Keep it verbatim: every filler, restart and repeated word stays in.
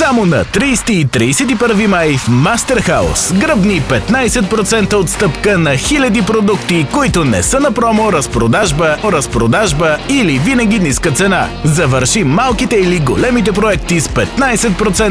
Само на тридесети и тридесет и първи май в Мастерхаус. Гръбни петнайсет процента отстъпка на хиляди продукти, които не са на промо, разпродажба, разпродажба или винаги ниска цена. Завърши малките или големите проекти с петнайсет процента